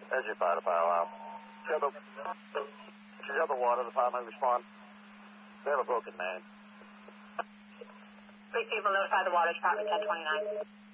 There's your fire alarm. She's got the water. The fire may respond. We have a broken main. Please people notify the water department 1029.